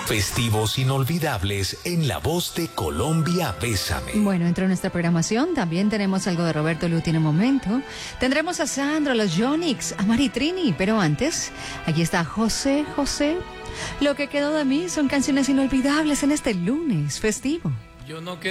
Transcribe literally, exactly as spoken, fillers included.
Festivos inolvidables en la voz de Colombia Bésame. Bueno, dentro de nuestra programación también tenemos algo de Roberto Luti en un momento. Tendremos a Sandro, a los Yonix, a Maritrini, pero antes, aquí está José José. Lo que quedó de mí son canciones inolvidables en este lunes festivo. Yo no